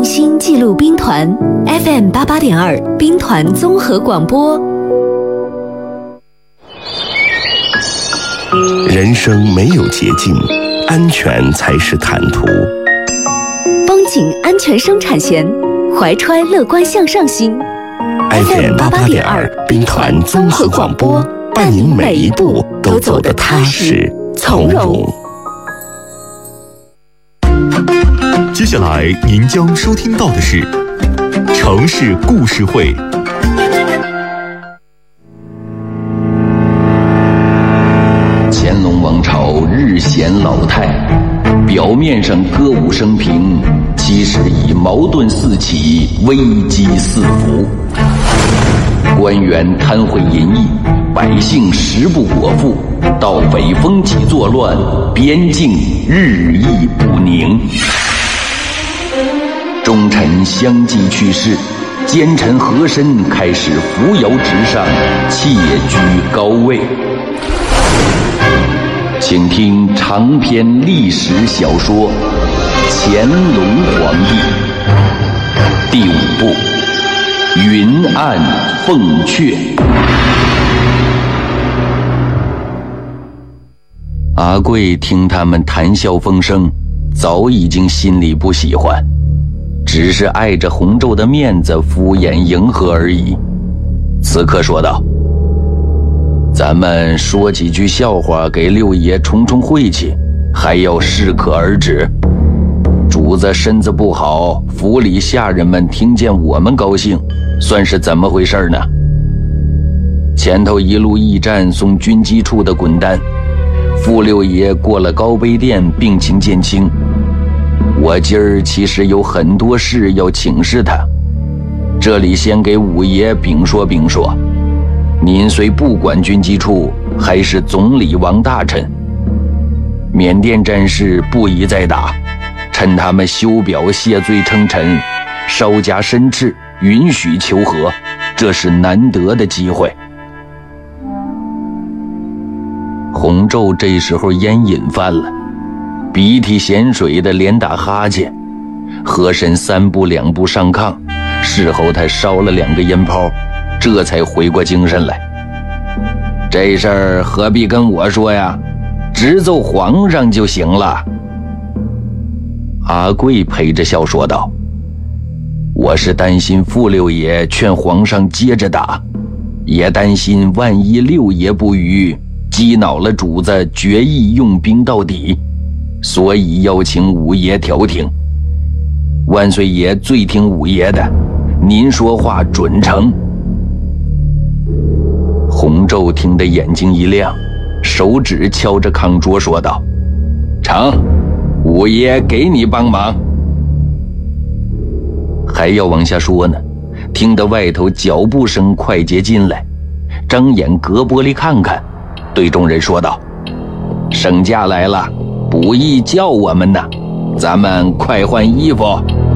用心记录兵团 FM88.2 兵团综合广播。 人生没有捷径，安全才是坦途。 绷紧安全生产线，怀揣乐观向上心。 FM88.2 兵团综合广播，伴您每一步都走得踏实从容。 接下来您将收听到的是城市故事会。 乾隆王朝日显老态，表面上歌舞升平，其实已矛盾四起，危机四伏。官员贪贿淫逸，百姓食不果腹，盗匪风起作乱，边境日益不宁。忠臣相继去世，奸臣和珅开始扶摇直上，窃居高位。请听长篇历史小说《乾隆皇帝》第5部《云暗凤阙》。阿贵听他们谈笑风生，早已经心里不喜欢，只是碍着洪昼的面子敷衍迎合而已。此刻说道：咱们说几句笑话给六爷冲冲晦气，还要适可而止。主子身子不好，府里下人们听见我们高兴，算是怎么回事呢？前头一路驿站送军机处的滚单，傅六爷过了高碑店，病情渐轻。我今儿其实有很多事要请示他，这里先给五爷禀说禀说。您虽不管军机处，还是总理王大臣。缅甸战事不宜再打，趁他们修表谢罪称臣，稍加申斥，允许求和，这是难得的机会。洪昼这时候烟瘾犯了，鼻涕咸水的连打哈欠，和珅3步2步上炕，事后他烧了2个烟泡，这才回过精神来。这事儿何必跟我说呀，直奏皇上就行了。阿贵陪着笑说道：我是担心傅六爷劝皇上接着打，也担心万一六爷不虞，激恼了主子，决意用兵到底，所以邀请五爷调停。万岁爷最听五爷的，您说话准成。洪昼听得眼睛一亮，手指敲着炕桌说道：成，五爷给你帮忙。还要往下说呢，听得外头脚步声快捷进来，张眼隔玻璃看看，对众人说道：圣驾来了，卜义叫我们呢，咱们快换衣服。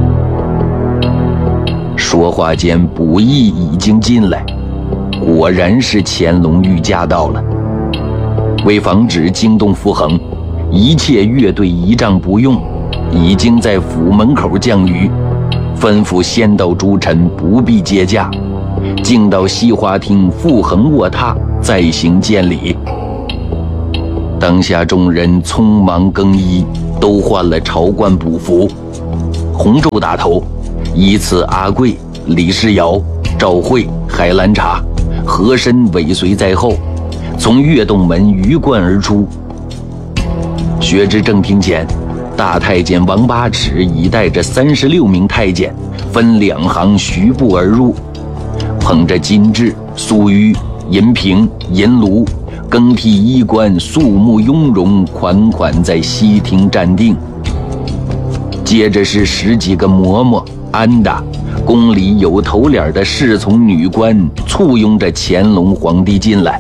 说话间，卜义已经进来，果然是乾隆御驾到了。为防止惊动傅恒，一切乐队仪仗不用，已经在府门口降雨，吩咐先到诸臣不必接驾，径到西花厅傅恒卧榻，再行见礼。当下众人匆忙更衣，都换了朝冠补服。洪昼打头，依次阿贵、李世尧、赵惠、海兰察、和珅尾随在后，从月洞门鱼贯而出。学知正厅前，大太监王八尺已带着36名太监，分2行徐步而入，捧着金质、素玉、银瓶、银炉，更替衣冠，肃穆雍容，款款在西厅站定。接着是10几个嬷嬷、安达、宫里有头脸的侍从女官，簇拥着乾隆皇帝进来。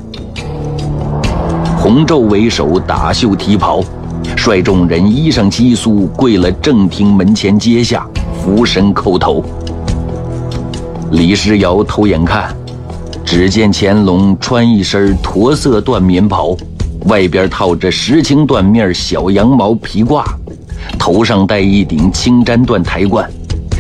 洪昼为首，打袖提袍，率众人衣裳窸窣，跪了正厅门前阶下，俯身叩头。李世尧偷眼看，只见乾隆穿一身驼色缎棉袍，外边套着10青缎面小羊毛皮褂，头上戴一顶青毡缎台冠，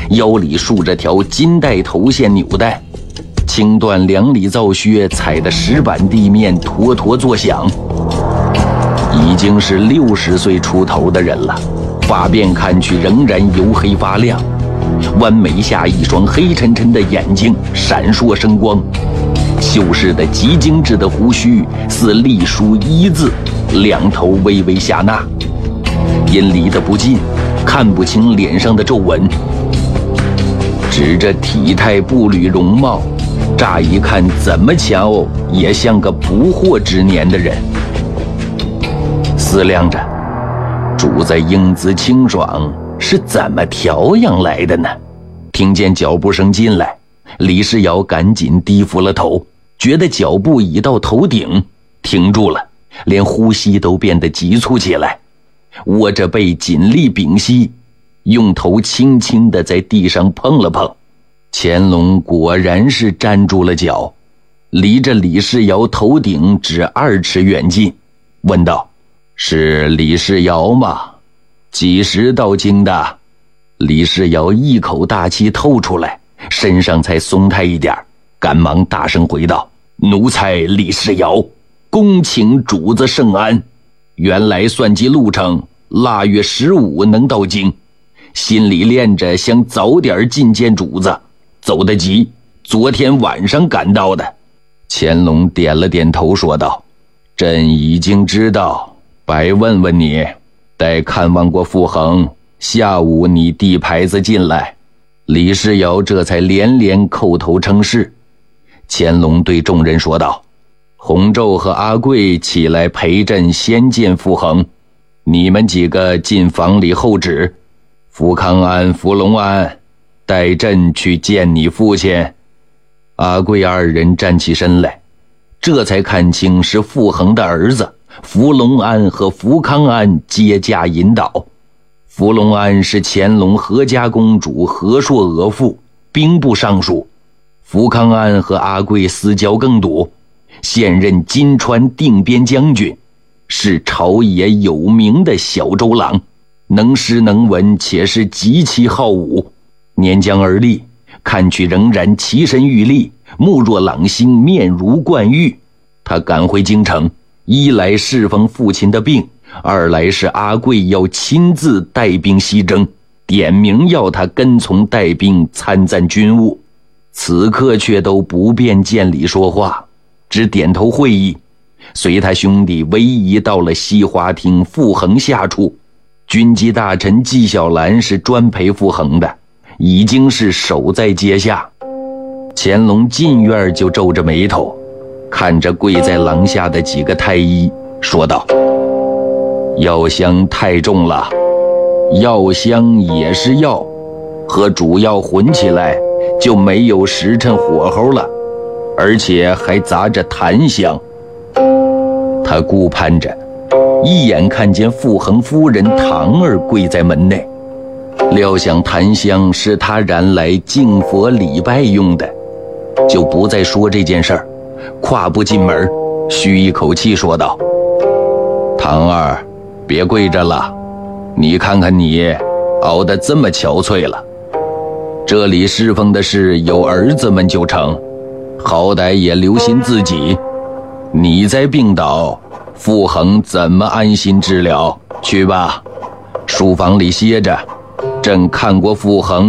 腰里束着条金带头线纽带，青缎2里皂靴踩得石板地面坨坨作响。已经是60岁出头的人了，发辫看去仍然黝黑发亮，弯眉下一双黑沉沉的眼睛闪烁生光，修饰的极精致的胡须似隶书一字，两头微微下纳，因离得不近，看不清脸上的皱纹。指着体态步履容貌，乍一看怎么瞧也像个不惑之年的人。思量着，主子英姿清爽是怎么调养来的呢？听见脚步声进来，李世尧赶紧低伏了头，觉得脚步已到头顶，停住了，连呼吸都变得急促起来，窝着背紧力屏息，用头轻轻地在地上碰了碰。乾隆果然是站住了脚，离着李世尧头顶只2尺远近，问道：“是李世尧吗？几时到京的？”李世尧一口大气透出来，身上才松泰一点，赶忙大声回道：“奴才李世尧，恭请主子圣安。原来算计路程，腊月15能到京，心里恋着想早点觐见主子，走得急，昨天晚上赶到的。”乾隆点了点头说道：“朕已经知道，白问问你，待看望过傅恒，下午你递牌子进来。”李世尧这才连连叩头称是。乾隆对众人说道：“洪昼和阿贵起来陪朕先见傅恒，你们几个进房里候旨。福康安、福隆安，带朕去见你父亲。”阿贵2人站起身来，这才看清是傅恒的儿子福隆安和福康安接驾引导。福隆安是乾隆何家公主何硕额驸，兵部尚书；福康安和阿贵私交更笃，现任金川定边将军，是朝野有名的小周郎，能诗能文，且是极其好武。年将而立，看去仍然奇神玉立，目若朗星，面如冠玉。他赶回京城，一来侍奉父亲的病，二来是阿贵要亲自带兵西征，点名要他跟从带兵参赞军务。此刻却都不便见礼说话，只点头会意，随他兄弟唯一到了西华厅傅恒下处。军机大臣纪晓岚是专陪傅恒的，已经是守在阶下。乾隆进院就皱着眉头，看着跪在廊下的几个太医，说道：“药香太重了，药香也是药，和主药混起来就没有时辰火候了，而且还杂着檀香。”他顾盼着，一眼看见傅恒夫人唐儿跪在门内，料想檀香是他燃来敬佛礼拜用的，就不再说这件事儿，跨步进门，吁一口气说道：“唐儿，别跪着了，你看看你熬得这么憔悴了，这里侍奉的是有儿子们就成，好歹也留心自己。你在病倒，傅恒怎么安心治疗？去吧，书房里歇着，朕看过傅恒